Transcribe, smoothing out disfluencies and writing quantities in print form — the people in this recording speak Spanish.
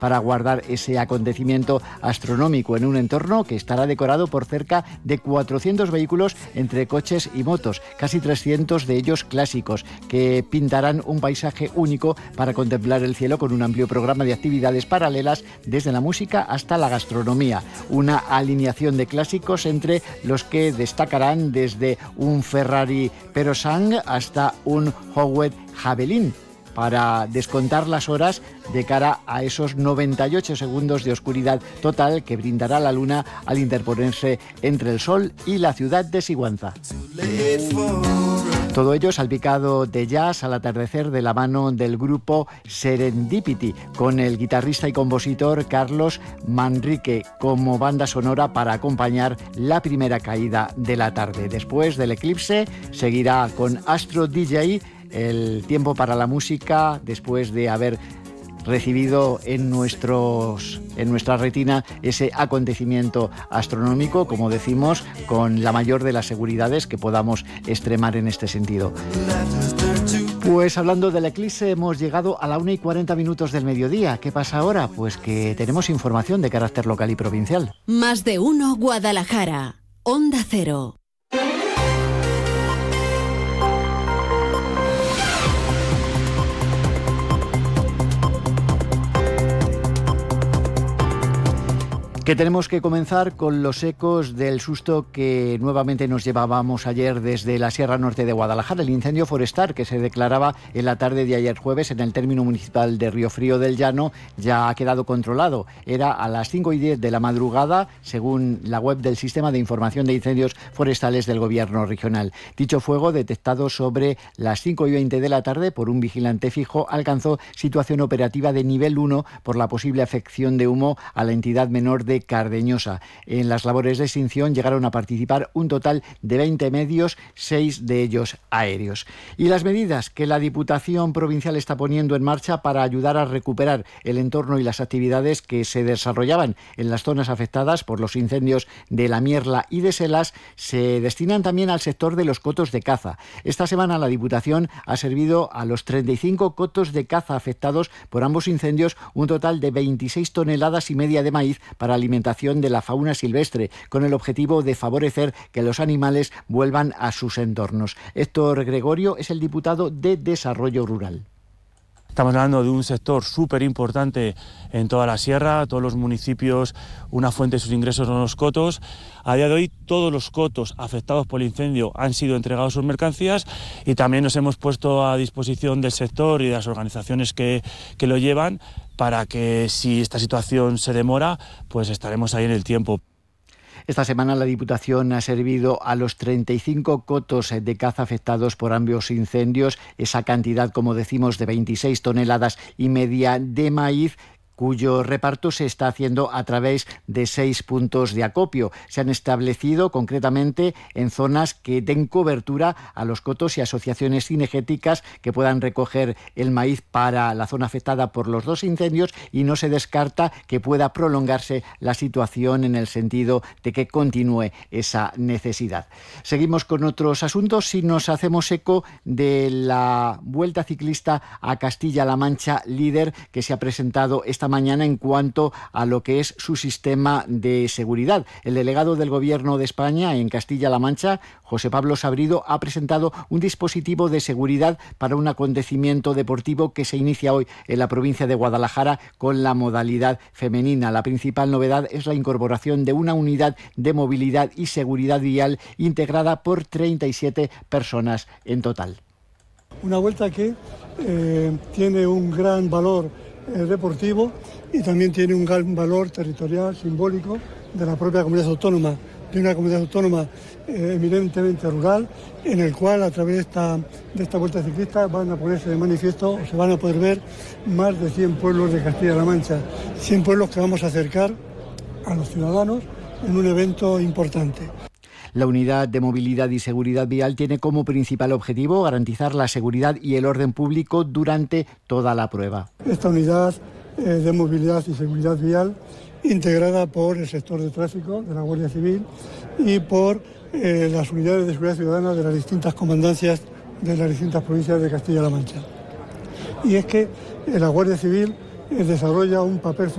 para guardar ese acontecimiento astronómico en un entorno que estará decorado por cerca de 400 vehículos entre coches y motos, casi 300 de ellos clásicos, que pintarán un paisaje único para contemplar el cielo con un amplio programa de actividades paralelas desde la música hasta la gastronomía. Una alineación de clásicos entre los que destacarán desde un Ferrari Perosang hasta un Howitt Javelin, para descontar las horas de cara a esos 98 segundos de oscuridad total que brindará la luna al interponerse entre el sol y la ciudad de Sigüenza. Todo ello salpicado de jazz al atardecer de la mano del grupo Serendipity, con el guitarrista y compositor Carlos Manrique como banda sonora para acompañar la primera caída de la tarde. Después del eclipse seguirá con Astro DJ, el tiempo para la música, después de haber recibido en nuestra retina ese acontecimiento astronómico, como decimos, con la mayor de las seguridades que podamos extremar en este sentido. Pues hablando del eclipse, hemos llegado a la 1:40 del mediodía. ¿Qué pasa ahora? Pues que tenemos información de carácter local y provincial. Más de uno Guadalajara, Onda Cero. Que tenemos que comenzar con los ecos del susto que nuevamente nos llevábamos ayer desde la Sierra Norte de Guadalajara, el incendio forestal que se declaraba en la tarde de ayer jueves en el término municipal de Riofrío del Llano ya ha quedado controlado. Era a las 5:10 de la madrugada, según la web del Sistema de Información de Incendios Forestales del Gobierno Regional. Dicho fuego, detectado sobre las 5:20 de la tarde por un vigilante fijo, alcanzó situación operativa de nivel 1 por la posible afección de humo a la entidad menor de Cardeñosa. En las labores de extinción llegaron a participar un total de 20 medios, 6 de ellos aéreos. Y las medidas que la Diputación Provincial está poniendo en marcha para ayudar a recuperar el entorno y las actividades que se desarrollaban en las zonas afectadas por los incendios de La Mierla y de Selas se destinan también al sector de los cotos de caza. Esta semana la Diputación ha servido a los 35 cotos de caza afectados por ambos incendios un total de 26,5 toneladas de maíz para alimentación de la fauna silvestre, con el objetivo de favorecer que los animales vuelvan a sus entornos. Héctor Gregorio es el diputado de Desarrollo Rural. Estamos hablando de un sector súper importante en toda la sierra, todos los municipios, una fuente de sus ingresos son los cotos. A día de hoy todos los cotos afectados por el incendio han sido entregados sus mercancías y también nos hemos puesto a disposición del sector y de las organizaciones que lo llevan para que si esta situación se demora, pues estaremos ahí en el tiempo. Esta semana la Diputación ha servido a los 35 cotos de caza afectados por ambos incendios esa cantidad, como decimos, de 26,5 toneladas de maíz, cuyo reparto se está haciendo a través de 6 puntos de acopio. Se han establecido concretamente en zonas que den cobertura a los cotos y asociaciones cinegéticas que puedan recoger el maíz para la zona afectada por los dos incendios, y no se descarta que pueda prolongarse la situación en el sentido de que continúe esa necesidad. Seguimos con otros asuntos y nos hacemos eco de la Vuelta Ciclista a Castilla-La Mancha Líder que se ha presentado esta mañana en cuanto a lo que es su sistema de seguridad. El delegado del Gobierno de España en Castilla-La Mancha, José Pablo Sabrido, ha presentado un dispositivo de seguridad para un acontecimiento deportivo que se inicia hoy en la provincia de Guadalajara con la modalidad femenina. La principal novedad es la incorporación de una unidad de movilidad y seguridad vial integrada por 37 personas en total. Una vuelta que tiene un gran valor deportivo y también tiene un gran valor territorial, simbólico, de la propia comunidad autónoma, de una comunidad autónoma eminentemente rural, en el cual a través de esta vuelta ciclista van a ponerse de manifiesto, o se van a poder ver más de 100 pueblos de Castilla-La Mancha, 100 pueblos que vamos a acercar a los ciudadanos en un evento importante. La unidad de movilidad y seguridad vial tiene como principal objetivo garantizar la seguridad y el orden público durante toda la prueba. Esta unidad de movilidad y seguridad vial, integrada por el sector de tráfico de la Guardia Civil y por las unidades de seguridad ciudadana de las distintas comandancias de las distintas provincias de Castilla-La Mancha. Y es que la Guardia Civil desarrolla un papel